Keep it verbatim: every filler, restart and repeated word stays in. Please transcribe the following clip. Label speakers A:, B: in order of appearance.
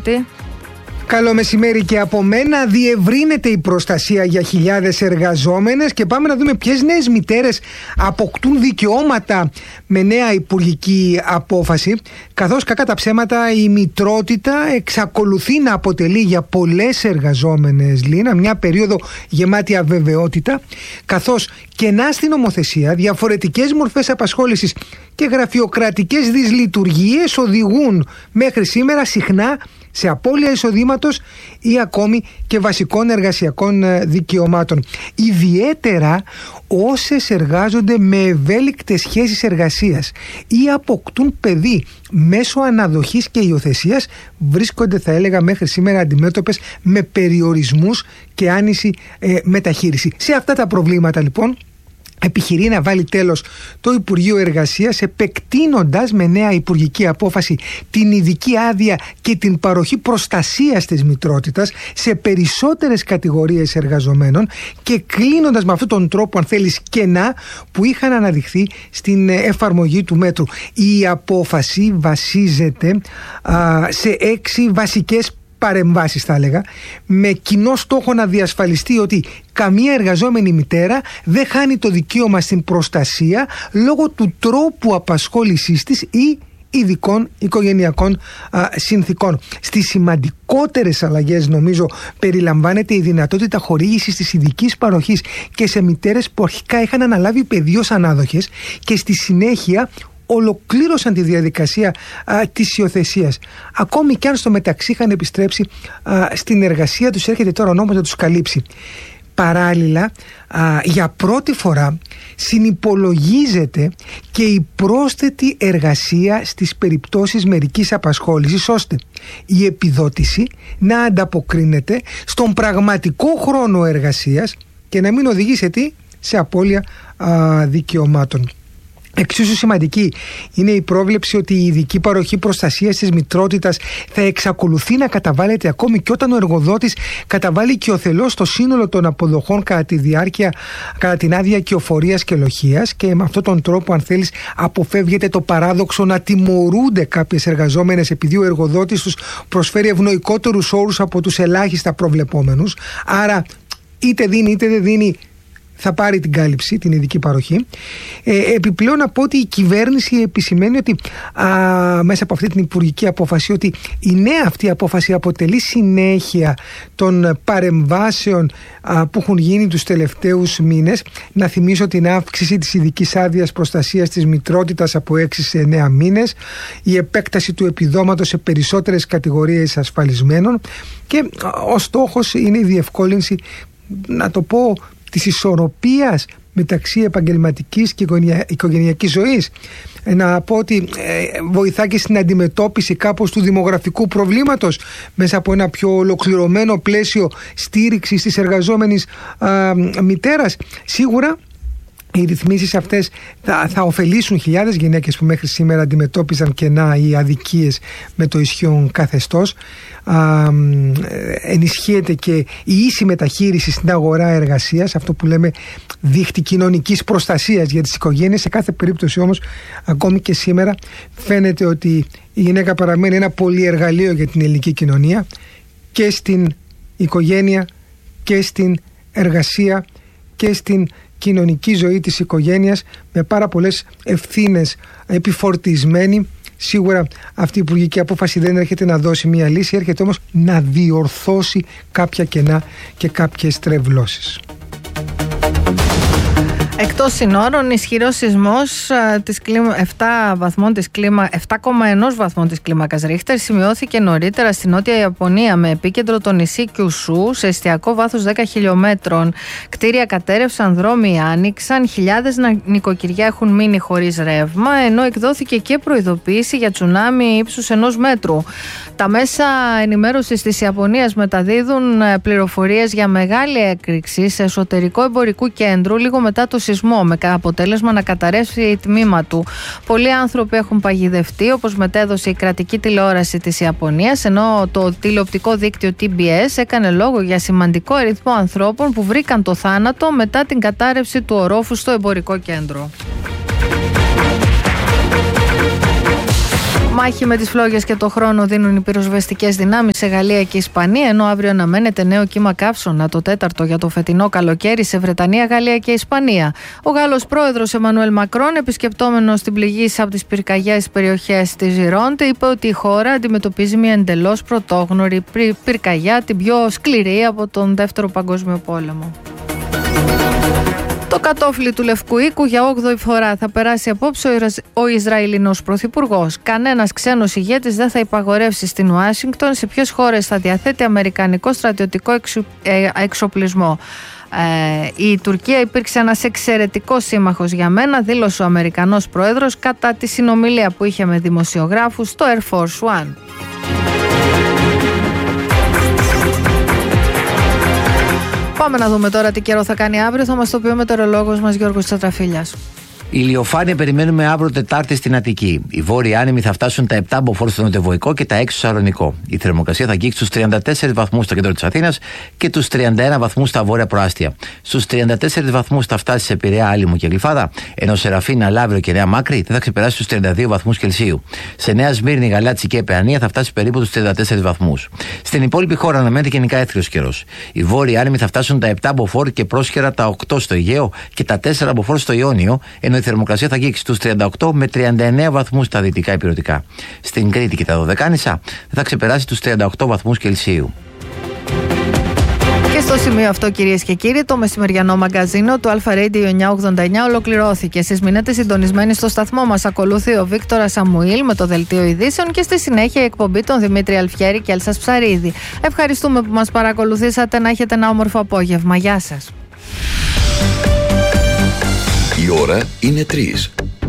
A: Παναγιώτη.
B: Καλό μεσημέρι και από μένα. Διευρύνεται η προστασία για χιλιάδες εργαζόμενες και πάμε να δούμε ποιες νέες μητέρες αποκτούν δικαιώματα με νέα υπουργική απόφαση, καθώς κακά τα ψέματα η μητρότητα εξακολουθεί να αποτελεί για πολλές εργαζόμενες, Λίνα, μια περίοδο γεμάτη αβεβαιότητα, καθώς κενά στην νομοθεσία, διαφορετικές μορφές απασχόλησης και γραφειοκρατικές δυσλειτουργίες οδηγούν μέχρι σήμερα συχνά σε απώλεια εισοδήματος ή ακόμη και βασικών εργασιακών δικαιωμάτων. Ιδιαίτερα όσες εργάζονται με ευέλικτες σχέσεις εργασίας ή αποκτούν παιδί μέσω αναδοχής και υιοθεσίας βρίσκονται, θα έλεγα, μέχρι σήμερα αντιμέτωπες με περιορισμούς και άνηση ε, μεταχείριση. Σε αυτά τα προβλήματα λοιπόν επιχειρεί να βάλει τέλος το Υπουργείο Εργασίας, επεκτείνοντας με νέα υπουργική απόφαση την ειδική άδεια και την παροχή προστασίας της μητρότητας σε περισσότερες κατηγορίες εργαζομένων και κλείνοντας με αυτόν τον τρόπο, αν θέλεις, κενά που είχαν αναδειχθεί στην εφαρμογή του μέτρου. Η απόφαση βασίζεται α, σε έξι βασικές παρεμβάσεις, θα έλεγα, με κοινό στόχο να διασφαλιστεί ότι καμία εργαζόμενη μητέρα δεν χάνει το δικαίωμα στην προστασία λόγω του τρόπου απασχόλησής της ή ειδικών οικογενειακών α, συνθήκων. Στις σημαντικότερες αλλαγές, νομίζω, περιλαμβάνεται η δυνατότητα χορήγησης της ειδικής παροχής και σε μητέρες που αρχικά είχαν αναλάβει παιδί ως ανάδοχες και στη συνέχεια ολοκλήρωσαν τη διαδικασία α, της υιοθεσίας. Ακόμη και αν στο μεταξύ είχαν επιστρέψει α, στην εργασία τους, έρχεται τώρα ο νόμος να τους καλύψει. Παράλληλα, α, για πρώτη φορά συνυπολογίζεται και η πρόσθετη εργασία στις περιπτώσεις μερικής απασχόλησης, ώστε η επιδότηση να ανταποκρίνεται στον πραγματικό χρόνο εργασίας και να μην οδηγεί σε τι? Σε απώλεια α, δικαιωμάτων. Εξίσου σημαντική είναι η πρόβλεψη ότι η ειδική παροχή προστασίας της μητρότητας θα εξακολουθεί να καταβάλλεται ακόμη και όταν ο εργοδότης καταβάλει οικειοθελώς το σύνολο των αποδοχών κατά τη διάρκεια, κατά την άδεια οικειοφορίας και λοχείας, και με αυτόν τον τρόπο, αν θέλεις, αποφεύγεται το παράδοξο να τιμωρούνται κάποιες εργαζόμενες επειδή ο εργοδότης τους προσφέρει ευνοϊκότερους όρους από τους ελάχιστα προβλεπόμενους. Άρα είτε δίνει είτε δεν δίνει, θα πάρει την κάλυψη, την ειδική παροχή. Ε, επιπλέον, να πω ότι η κυβέρνηση επισημαίνει ότι α, μέσα από αυτή την υπουργική απόφαση, ότι η νέα αυτή απόφαση αποτελεί συνέχεια των παρεμβάσεων α, που έχουν γίνει τους τελευταίους μήνες. Να θυμίσω την αύξηση της ειδικής άδειας προστασίας της μητρότητας από έξι σε εννέα μήνες, η επέκταση του επιδόματος σε περισσότερες κατηγορίες ασφαλισμένων και ο στόχος είναι η διευκόλυνση, να το πω, της ισορροπίας μεταξύ επαγγελματικής και οικογενειακής ζωής. Να πω ότι ε, βοηθά και στην αντιμετώπιση κάπως του δημογραφικού προβλήματος μέσα από ένα πιο ολοκληρωμένο πλαίσιο στήριξης της εργαζόμενης α, μητέρας. Σίγουρα οι ρυθμίσεις αυτές θα, θα ωφελήσουν χιλιάδες γυναίκες που μέχρι σήμερα αντιμετώπιζαν κενά ή αδικίες με το ισχύον καθεστώς. Α, ενισχύεται και η ίση μεταχείριση στην αγορά εργασίας, αυτό που λέμε δίχτυ κοινωνικής προστασίας για τις οικογένειες. Σε κάθε περίπτωση όμως, ακόμη και σήμερα, φαίνεται ότι η γυναίκα παραμένει ένα πολυεργαλείο για την ελληνική κοινωνία, και στην οικογένεια και στην εργασία και στην κοινωνική ζωή της οικογένειας, με πάρα πολλές ευθύνες επιφορτισμένη. Σίγουρα αυτή η υπουργική απόφαση δεν έρχεται να δώσει μία λύση, έρχεται όμως να διορθώσει κάποια κενά και κάποιες τρευλώσεις.
A: Εκτός συνόρων, ισχυρός σεισμός επτά βαθμών της κλίμα, επτά κόμμα ένα βαθμών της κλίμακας Ρίχτερ σημειώθηκε νωρίτερα στη Νότια Ιαπωνία, με επίκεντρο το νησί Κιουσού σε εστιακό βάθος δέκα χιλιόμετρων. Κτίρια κατέρευσαν, δρόμοι άνοιξαν, χιλιάδες νοικοκυριά έχουν μείνει χωρίς ρεύμα, ενώ εκδόθηκε και προειδοποίηση για τσουνάμι ύψους ενός μέτρου. Τα μέσα ενημέρωσης της Ιαπωνίας μεταδίδουν πληροφορίες για μεγάλη έκρηξη σε εσωτερικό εμπορικού κέντρο λίγο μετά το σεισμό, με αποτέλεσμα να καταρρεύσει η τμήμα του. Πολλοί άνθρωποι έχουν παγιδευτεί, όπως μετέδωσε η κρατική τηλεόραση της Ιαπωνίας, ενώ το τηλεοπτικό δίκτυο τι μπι ες έκανε λόγο για σημαντικό αριθμό ανθρώπων που βρήκαν το θάνατο μετά την κατάρρευση του ορόφου στο εμπορικό κέντρο. Μάχη με τις φλόγες και το χρόνο δίνουν οι πυροσβεστικές δυνάμεις σε Γαλλία και Ισπανία, ενώ αύριο αναμένεται νέο κύμα καύσωνα, το τέταρτο για το φετινό καλοκαίρι σε Βρετανία, Γαλλία και Ισπανία. Ο Γάλλος πρόεδρος Εμμανουέλ Μακρόν, επισκεπτόμενος την πληγή από τις πυρκαγιές περιοχές της Gironde, είπε ότι η χώρα αντιμετωπίζει μια εντελώς πρωτόγνωρη πυρκαγιά, την πιο σκληρή από τον Δεύτερο Παγκόσμιο Πόλεμο. Το κατόφλι του Λευκού Οίκου για όγδοη φορά θα περάσει απόψε ο Ισραηλινός Πρωθυπουργός. Κανένας ξένος ηγέτης δεν θα υπαγορεύσει στην Ουάσιγκτον σε ποιες χώρες θα διαθέτει αμερικανικό στρατιωτικό εξου, ε, εξοπλισμό. Ε, η Τουρκία υπήρξε ένας εξαιρετικός σύμμαχος για μένα, δήλωσε ο Αμερικανός Πρόεδρος κατά τη συνομιλία που είχε με δημοσιογράφους στο Air Force One. Πάμε να δούμε τώρα τι καιρό θα κάνει αύριο. Θα μας το πει ο μετεωρολόγος μας Γιώργος Τσατραφίλιας.
C: Ηλιοφάνεια περιμένουμε αύριο Τετάρτη στην Αττική. Οι βόρειοι άνεμοι θα φτάσουν τα επτά μποφόρ στο νοτιοβοϊκό και τα έξι στο Σαλονικό. Η θερμοκρασία θα αγγίξει στους τριάντα τέσσερις βαθμούς στο κέντρο της Αθήνας και τους τριάντα ένα βαθμούς στα βόρεια προάστια. Στους τριάντα τέσσερις βαθμούς θα φτάσει σε Πειραιά, Άλυμο και Γλυφάδα, ενώ σε Ραφίνα, Λαύριο και Νέα Μάκρη δεν θα ξεπεράσει τους τριάντα δύο βαθμούς Κελσίου. Σε Νέα Σμύρνη, Γαλάτσι και Παιανία θα φτάσει περίπου τους τριάντα τέσσερις βαθμούς. Στην υπόλοιπη χώρα αναμένεται γενικά έθριος καιρός. Οι βόρειοι άνεμοι θα φτάσουν τα επτά μποφόρ και πρόσχερα τα οκτώ στο Αιγαίο και τα τέσσερα μποφόρ στο Ιόνιο, ενώ η θερμοκρασία θα αγγίξει στους τριάντα οκτώ με τριάντα εννέα βαθμούς στα δυτικά υπηρετικά. Στην Κρήτη και τα Δωδεκάνησα δεν θα ξεπεράσει τους τριάντα οκτώ βαθμούς Κελσίου.
A: Και στο σημείο αυτό, κυρίες και κύριοι, το μεσημεριανό μαγκαζίνο του Αλφα Radio εννιακόσια ογδόντα εννιά ολοκληρώθηκε. Εσείς μείνετε συντονισμένοι στο σταθμό μας. Ακολουθεί ο Βίκτορας Σαμουήλ με το δελτίο ειδήσεων και στη συνέχεια η εκπομπή των Δημήτρη Αλφιέρη και Έλσας Ψαρίδη. Ευχαριστούμε που μας παρακολουθήσατε. Να έχετε ένα όμορφο απόγευμα. Γεια σας.
D: Η ώρα είναι τρεις.